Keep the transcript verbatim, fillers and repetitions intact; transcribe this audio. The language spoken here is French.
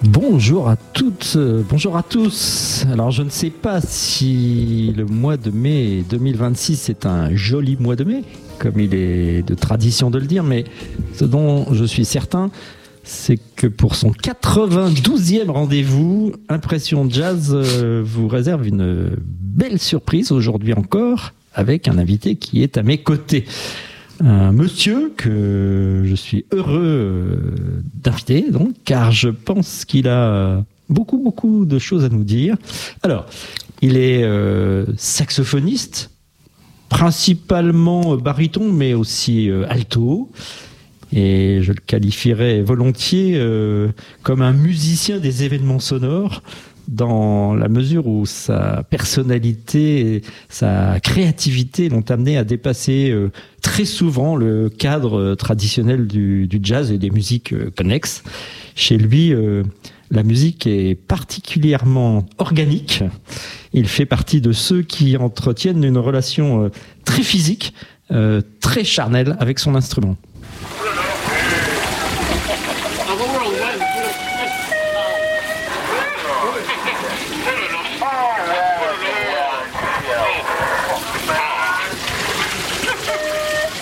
Bonjour à toutes, euh, bonjour à tous. Alors je ne sais pas si le mois de mai deux mille vingt-six est un joli mois de mai, comme il est de tradition de le dire, mais ce dont je suis certain, c'est que pour son quatre-vingt-douzième rendez-vous, Impression Jazz euh, vous réserve une belle surprise aujourd'hui encore, avec un invité qui est à mes côtés. Un monsieur que je suis heureux d'inviter, donc, car je pense qu'il a beaucoup, beaucoup de choses à nous dire. Alors, il est euh, saxophoniste, principalement baryton, mais aussi euh, alto. Et je le qualifierais volontiers euh, comme un musicien des événements sonores, dans la mesure où sa personnalité et sa créativité l'ont amené à dépasser euh, très souvent le cadre traditionnel du, du jazz et des musiques euh, connexes. Chez lui, euh, la musique est particulièrement organique. Il fait partie de ceux qui entretiennent une relation euh, très physique, euh, très charnelle avec son instrument.